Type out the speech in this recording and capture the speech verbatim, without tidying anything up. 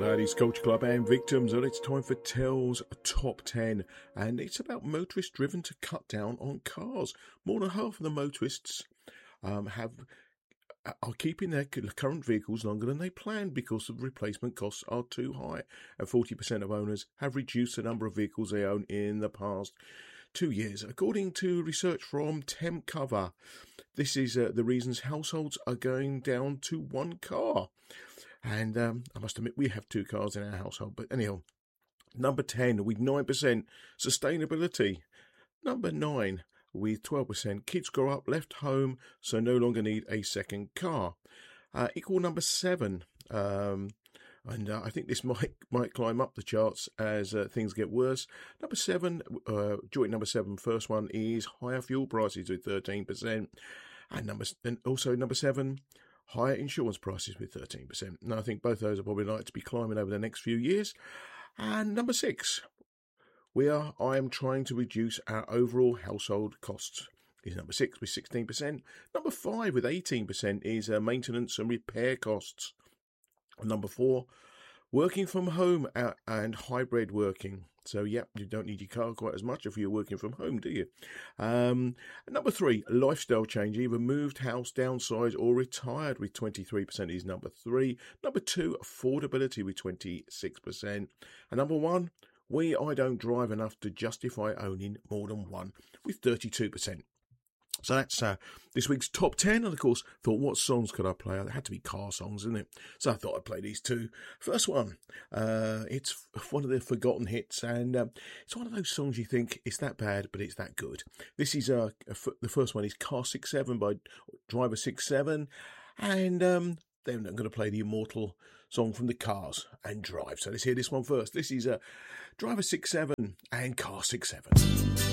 That is Culture Club and Victims, and it's time for Tell's Top ten, and it's about motorists driven to cut down on cars. More than half of the motorists um, have are keeping their current vehicles longer than they planned because the replacement costs are too high, and forty percent of owners have reduced the number of vehicles they own in the past two years. According to research from Temp Cover, this is uh, the reasons households are going down to one car. And um, I must admit, we have two cars in our household. But anyhow, number ten with nine percent, sustainability. Number nine with twelve percent, kids grow up left home, so no longer need a second car. Uh, equal number seven, um, and uh, I think this might might climb up the charts as uh, things get worse. Number seven, uh, joint number seven, first one is higher fuel prices with thirteen percent. And, number, and also number seven, higher insurance prices with thirteen percent. Now, I think both of those are probably likely to be climbing over the next few years. And number six, we are, I am trying to reduce our overall household costs. Is number six with sixteen percent. Number five with eighteen percent is uh, maintenance and repair costs. And number four, working from home and hybrid working. So, yeah, you don't need your car quite as much if you're working from home, do you? Um, number three, lifestyle change. Either moved house, downsized, or retired with twenty-three percent is number three. Number two, affordability with twenty-six percent. And number one, we, I don't drive enough to justify owning more than one with thirty-two percent. So that's uh, this week's top ten. And of course, thought, what songs could I play? It had to be car songs, isn't it? So I thought I'd play these two. First one, uh, it's one of the forgotten hits. And um, it's one of those songs you think, it's that bad, but it's that good. This is uh, the first one is Car six seven by Driver six seven. And um, then I'm going to play the immortal song from the Cars and Drive. So let's hear this one first. This is uh, Driver six seven and Car six seven.